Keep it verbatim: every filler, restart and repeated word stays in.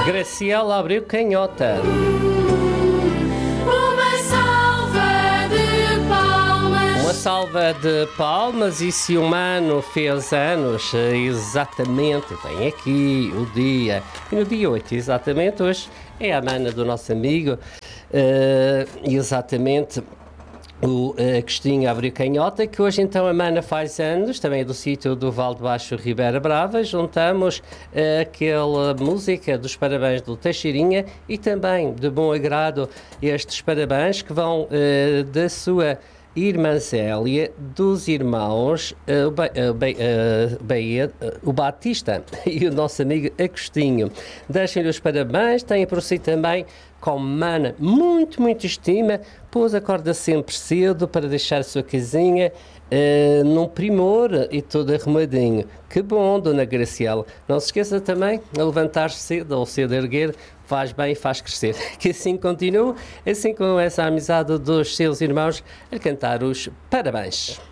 Graciela abriu canhota. Uma salva de palmas. Uma salva de palmas. E se um mano fez anos, exatamente, tem aqui o dia. E no dia oito, exatamente, hoje é a mana do nosso amigo. Uh, exatamente. O uh, Agostinho abriu canhota, que hoje então a mana faz anos, também é do sítio do Val de Baixo, Ribeira Brava. Juntamos uh, aquela música dos parabéns do Teixeirinha e também de bom agrado estes parabéns que vão uh, da sua irmã Zélia, dos irmãos uh, o, Be uh, Be uh, Be uh, o Batista e o nosso amigo Agostinho. Deixem-lhe os parabéns, têm por si também com mana muito, muito estima, pois acorda sempre cedo para deixar a sua casinha uh, num primor e todo arrumadinho. Que bom, Dona Graciela. Não se esqueça também de levantar-se cedo ou cedo a erguer, faz bem e faz crescer. Que assim continue, assim com essa amizade dos seus irmãos, a cantar os parabéns.